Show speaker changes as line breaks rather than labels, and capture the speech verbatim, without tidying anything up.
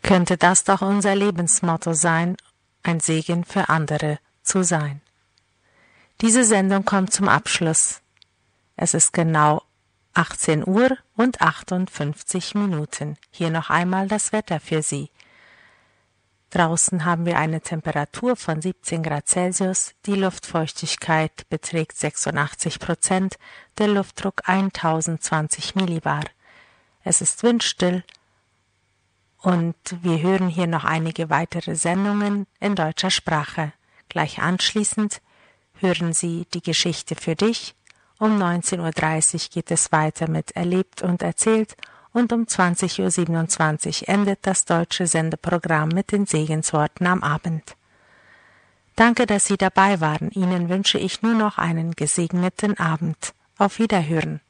Könnte das doch unser Lebensmotto sein, ein Segen für andere zu sein. Diese Sendung kommt zum Abschluss. Es ist genau achtzehn Uhr und achtundfünfzig Minuten. Hier noch einmal das Wetter für Sie. Draußen haben wir eine Temperatur von siebzehn Grad Celsius, die Luftfeuchtigkeit beträgt sechsundachtzig Prozent, der Luftdruck tausendzwanzig Millibar. Es ist windstill und wir hören hier noch einige weitere Sendungen in deutscher Sprache. Gleich anschließend hören Sie die Geschichte für dich. Um neunzehn Uhr dreißig geht es weiter mit Erlebt und Erzählt und um zwanzig Uhr siebenundzwanzig endet das deutsche Sendeprogramm mit den Segensworten am Abend. Danke, dass Sie dabei waren. Ihnen wünsche ich nur noch einen gesegneten Abend. Auf Wiederhören.